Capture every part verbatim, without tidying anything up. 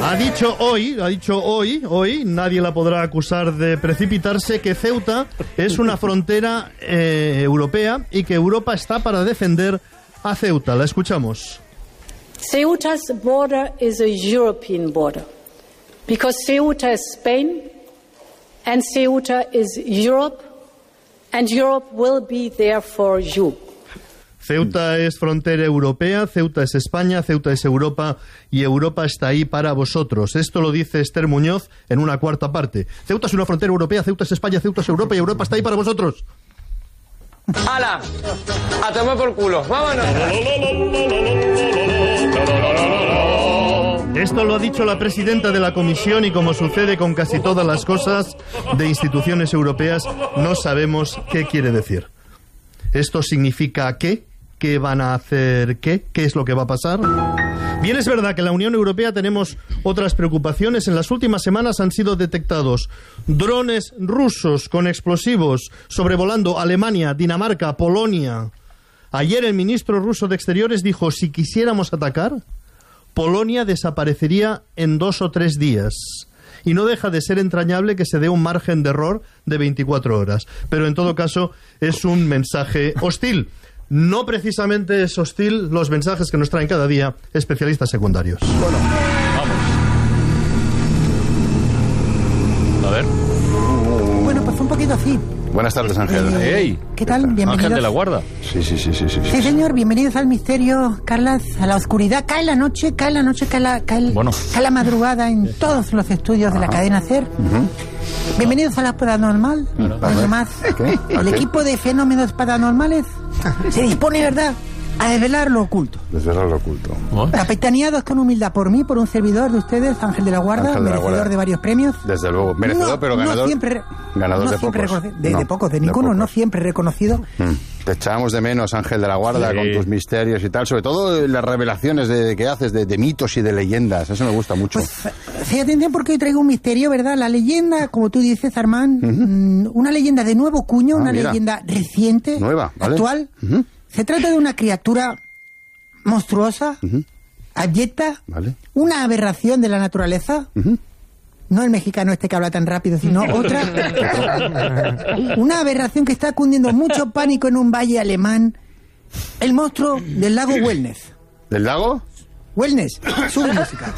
Ha dicho hoy, ha dicho hoy, hoy, nadie la podrá acusar de precipitarse, que Ceuta es una frontera eh, europea y que Europa está para defender a Ceuta. La escuchamos. Ceuta's border is a European border because Ceuta is Spain and Ceuta is Europe and Europe will be there for you. Ceuta es frontera europea, Ceuta es España, Ceuta es Europa y Europa está ahí para vosotros. Esto lo dice Esther Muñoz en una cuarta parte. Ceuta es una frontera europea, Ceuta es España, Ceuta es Europa y Europa está ahí para vosotros. ¡Hala! ¡A tomar por culo! ¡Vámonos! Esto lo ha dicho la presidenta de la Comisión y, como sucede con casi todas las cosas de instituciones europeas, no sabemos qué quiere decir. ¿Esto significa qué? ¿Qué van a hacer qué? ¿Qué es lo que va a pasar? Bien, es verdad que en la Unión Europea tenemos otras preocupaciones. En las últimas semanas han sido detectados drones rusos con explosivos sobrevolando Alemania, Dinamarca, Polonia. Ayer el ministro ruso de Exteriores dijo, si quisiéramos atacar, Polonia desaparecería en dos o tres días. Y no deja de ser entrañable que se dé un margen de error de veinticuatro horas. Pero en todo caso es un mensaje hostil. No precisamente es hostil los mensajes que nos traen cada día especialistas secundarios. Bueno, vamos. A ver. Bueno, pues un poquito así. Buenas tardes, Ángel. Eh, ¡Ey! ¿Qué tal? Bienvenidos. Ángel de la Guarda. Sí, sí, sí, sí, sí. Sí, señor, bienvenidos al misterio, Carlas, a la oscuridad. Cae la noche, cae la noche, cae la, cae, Bueno. cae la madrugada en todos los estudios de la cadena SER. Uh-huh. Bienvenidos a la paranormal. Además, ¿Qué? el ¿Qué? equipo de fenómenos paranormales se dispone, ¿verdad?, a desvelar lo oculto. Desvelar lo oculto. ¿Oh? Capitaneados con humildad por mí, por un servidor de ustedes, Ángel de la Guarda, Ángel de la merecedor Guarda. de varios premios. Desde luego. Merecedor, No, pero ganador. No siempre, ganador no de siempre pocos. reconoce- de, No, de pocos, de de ninguno, pocos. no siempre reconocido. Mm. Te echábamos de menos, Ángel de la Guarda, Sí. con tus misterios y tal. Sobre todo las revelaciones de, que haces de, de mitos y de leyendas. Eso me gusta mucho. Pues, sí, atención porque hoy traigo un misterio, ¿verdad? La leyenda, como tú dices, Armand, uh-huh. una leyenda de nuevo cuño, Ah, una mira. leyenda reciente, Nueva, ¿vale? actual. Uh-huh. Se trata de una criatura monstruosa, Uh-huh. abyecta, Vale. una aberración de la naturaleza. Uh-huh. No el mexicano este que habla tan rápido, sino otra. Una aberración que está cundiendo mucho pánico en un valle alemán. El monstruo del lago Wellness. ¿Del lago? Wellness, sube música.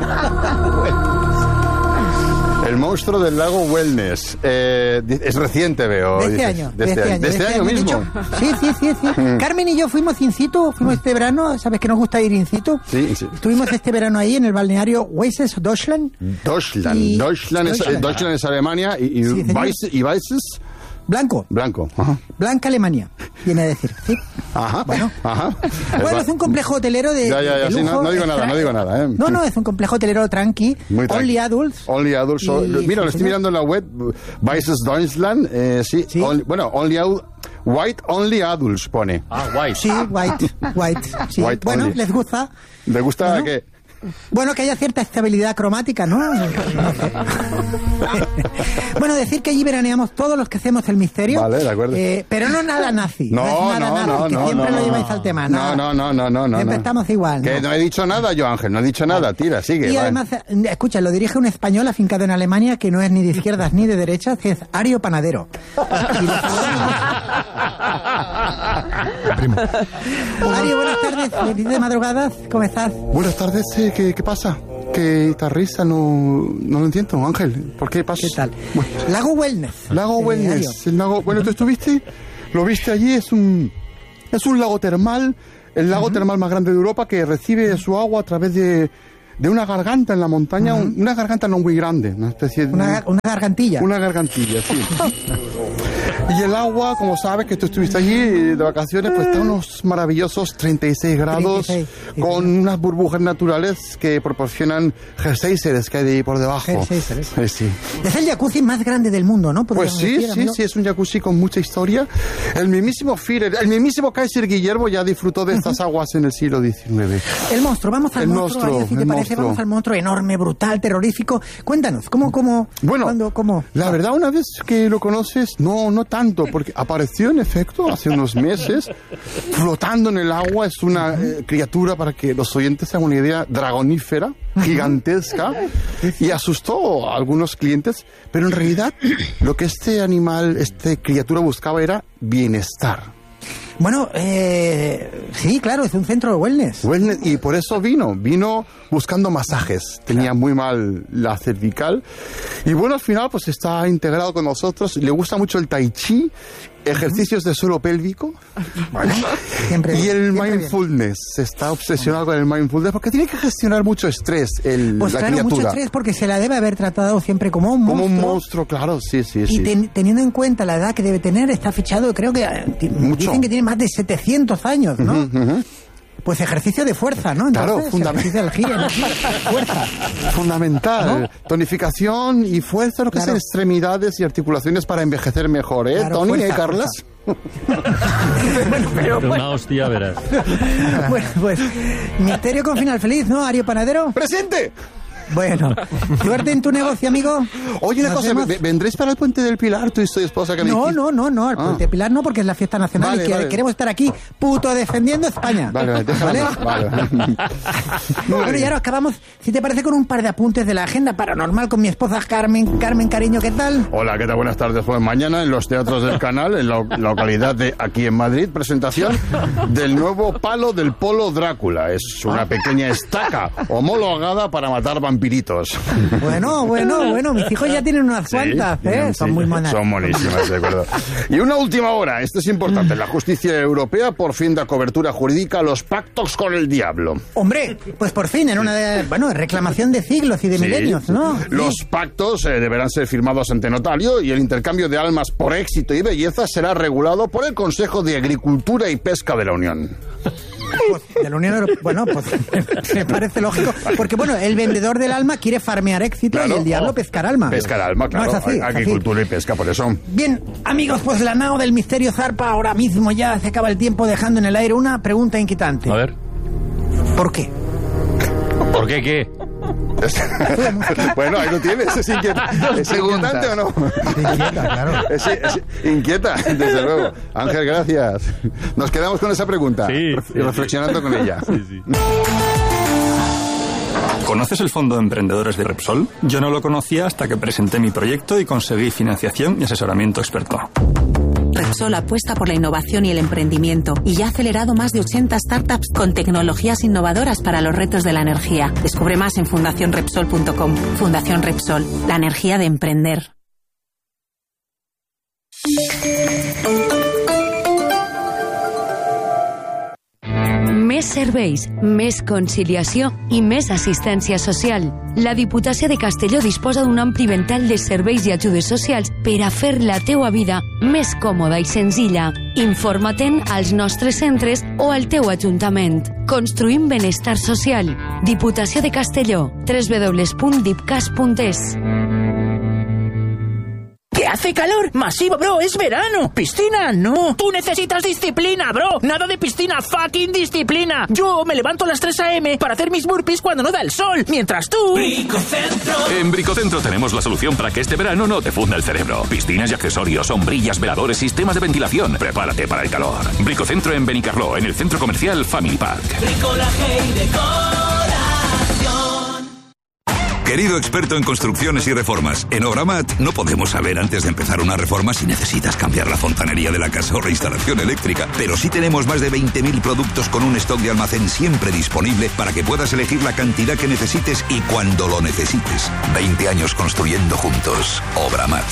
El monstruo del lago Wellness. Eh, es reciente, veo. De este dices. año. De este año, de este año de mismo. hecho. Sí, sí, sí, sí. Carmen y yo fuimos in situ, fuimos este verano, ¿sabes que nos gusta ir in situ? Sí, sí. Estuvimos este verano ahí en el balneario Weißes, Deutschland. Deutschland. Y- Deutschland, es, Deutschland. Deutschland es Alemania y, y, Sí, señor. Weiss- y Weißes, Blanco. blanco. Ajá. Blanca Alemania, viene a decir. ¿Sí? Ajá. Bueno. Ajá. Bueno, es un complejo hotelero de. Ya, ya, ya, de sí, lujo, no- no digo nada, extra- no digo nada, ¿eh? No, no, es un complejo hotelero tranqui. Muy tranqui. Only adults. Only adults. so- Y- Mira, sí, lo estoy señor. mirando en la web. Weißes Deutschland. Eh, sí. Sí. Only- bueno, only au- White Only Adults pone. Ah, guay. Sí, white, white. Sí. White bueno, only. les gusta. ¿Te gusta Bueno. que Bueno, que haya cierta estabilidad cromática, ¿no? No sé. Bueno, decir que allí veraneamos todos los que hacemos el misterio. Vale, de acuerdo. Eh, pero no nada nazi. No, es nada no, nazi, no, que no, siempre no, lo no. lleváis al tema. No, nada. no, no, no, no, no. Siempre no. estamos igual. Que ¿no? no he dicho nada yo, Ángel, no he dicho nada. Tira, sigue. Y vale. además, eh, escucha, lo dirige un español afincado en Alemania que no es ni de izquierdas ni de derechas, que es Ario Panadero. Y lo saludamos. Ario, buenas tardes, feliz de madrugadas, ¿cómo estás? Buenas tardes, eh, ¿qué, qué pasa? Que esta risa no, no lo entiendo, Ángel. ¿Por qué pasa? ¿Qué tal? Bueno, Lago Wellness. lago Eh, Wellness. Ario. El lago, bueno, ¿tú estuviste? ¿Lo viste allí? Es un, es un lago termal, el lago termal más grande de Europa que recibe su agua a través de, de una garganta en la montaña, un- una garganta no muy grande, una especie de... Una, una gargantilla. Una gargantilla, sí. Y el agua, como sabes que tú estuviste allí de vacaciones, pues está a unos maravillosos treinta y seis grados, treinta y seis, sí, con sí. unas burbujas naturales que proporcionan geysers que hay de ahí por debajo. Geysers. Eh, sí. Es el jacuzzi más grande del mundo, ¿no? Pues Podríamos sí, decir, sí, amigo. sí, es un jacuzzi con mucha historia. El mismísimo Führer, el mismísimo Kaiser Guillermo ya disfrutó de estas aguas en el siglo diecinueve. El monstruo, vamos al El monstruo, monstruo, Ario, si te el parece, monstruo. vamos al monstruo enorme, brutal, terrorífico. Cuéntanos, ¿cómo, cómo, Bueno, cuándo, cómo? la verdad, una vez que lo conoces, no, no tanto. tanto, porque apareció en efecto hace unos meses, flotando en el agua. Es una eh, criatura, para que los oyentes se hagan una idea, dragonífera, gigantesca, y asustó a algunos clientes, pero en realidad lo que este animal, esta criatura buscaba era bienestar. Bueno, eh, sí, claro, es un centro de wellness. Wellness. Y por eso vino, vino buscando masajes. Tenía muy mal la cervical. Y bueno, al final pues está integrado con nosotros. Le gusta mucho el tai chi, ejercicios de suelo pélvico. Bueno, siempre y el siempre mindfulness. Bien. Está obsesionado con el mindfulness porque tiene que gestionar mucho estrés el, pues la claro, criatura. Mucho estrés porque se la debe haber tratado siempre como un monstruo. Como un monstruo, claro, sí, sí, y sí. ten, teniendo en cuenta la edad que debe tener, está fichado, creo que eh, dicen que tiene más de setecientos años, ¿no? Uh-huh, uh-huh. Pues ejercicio de fuerza, ¿no? Entonces, claro, fundamental. Fuerza. Fundamental. ¿No? Tonificación y fuerza, lo que claro. es extremidades y articulaciones para envejecer mejor, ¿eh? Claro, Tony, fuerza, ¿eh, Carlas? Bueno, pero, una hostia, verás. Bueno, pues, misterio con final feliz, ¿no, Ario Panadero? ¡Presente! Bueno, suerte en tu negocio, amigo. Oye, una cosa, vemos? ¿vendréis para el Puente del Pilar, tú y tu esposa? Que no, no, no, no, el ah. Puente del Pilar no, porque es la fiesta nacional vale, y vale. queremos estar aquí, puto, defendiendo España. Vale, vale, déjalo. Vale. vale. Bueno, y ahora acabamos, si te parece, con un par de apuntes de la agenda paranormal con mi esposa Carmen. Carmen, cariño, ¿qué tal? Hola, ¿qué tal? Buenas tardes. Pues mañana en los teatros del canal, en la localidad de aquí en Madrid, presentación del nuevo palo del Polo Drácula. Es una pequeña estaca homologada para matar vampiritos. Bueno, bueno, bueno, mis hijos ya tienen unas cuantas, sí, ¿eh? Sí, son muy monas. Son monísimas, de acuerdo. Y una última hora, esto es importante, la justicia europea por fin da cobertura jurídica a los pactos con el diablo. Hombre, pues por fin, en una de, bueno, reclamación de siglos y de sí, milenios, ¿no? Los sí. pactos eh, deberán ser firmados ante notario y el intercambio de almas por éxito y belleza será regulado por el Consejo de Agricultura y Pesca de la Unión. Pues de la Unión Europea, bueno, pues me parece lógico, porque bueno, el vendedor del alma quiere farmear éxito claro, y el diablo oh, pescar alma. Pescar alma, claro, no, es así, agricultura es así. Y pesca, por eso. Bien, amigos, pues la nao del misterio zarpa ahora mismo, ya se acaba el tiempo dejando en el aire una pregunta inquietante. A ver. ¿Por qué? ¿Por qué qué? Bueno, ahí lo tienes, es, inquieta, ¿es inquietante o no? Inquieta, claro. Es, es inquieta, desde luego. Ángel, gracias. Nos quedamos con esa pregunta sí, y sí, reflexionando sí. con ella. Sí, sí. ¿Conoces el Fondo de Emprendedores de Repsol? Yo no lo conocía hasta que presenté mi proyecto y conseguí financiación y asesoramiento experto. Repsol apuesta por la innovación y el emprendimiento y ya ha acelerado más de ochenta startups con tecnologías innovadoras para los retos de la energía. Descubre más en fundación repsol punto com. Fundación Repsol, la energía de emprender. Més serveis, més conciliació i més assistència social. La Diputació de Castelló disposa d'un ampli ventall de serveis i ajudes socials per a fer la teua vida més còmoda i senzilla. Informa-te'n als nostres centres o al teu ajuntament. Construïm benestar social. Diputació de Castelló. doble u doble u doble u punt dipcas punt es. ¿Que hace calor? Masivo, bro, es verano. Piscina, no. Tú necesitas disciplina, bro. Nada de piscina, fucking disciplina. Yo me levanto a las tres a eme para hacer mis burpees cuando no da el sol. Mientras tú... Bricocentro. En Bricocentro tenemos la solución para que este verano no te funda el cerebro. Piscinas y accesorios, sombrillas, veladores, sistemas de ventilación. Prepárate para el calor. Bricocentro en Benicarló, en el centro comercial Family Park. Bricolaje y decoración. Querido experto en construcciones y reformas, en Obramat no podemos saber antes de empezar una reforma si necesitas cambiar la fontanería de la casa o reinstalación eléctrica, pero sí tenemos más de veinte mil productos con un stock de almacén siempre disponible para que puedas elegir la cantidad que necesites y cuando lo necesites. veinte años construyendo juntos. Obramat.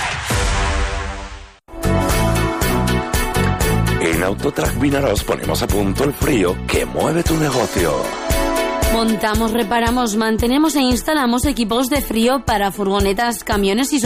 En Autotrack Vinaroz ponemos a punto el frío que mueve tu negocio. Montamos, reparamos, mantenemos e instalamos equipos de frío para furgonetas, camiones y